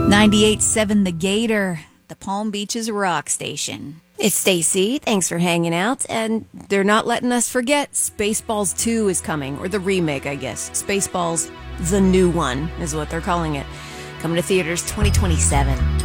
98.7 The Gator, the Palm Beaches rock station. It's Stacy. Thanks for hanging out. And they're not letting us forget Spaceballs 2 is coming, or the remake, I guess. Spaceballs, the new one, is what they're calling it. Coming to theaters 2027.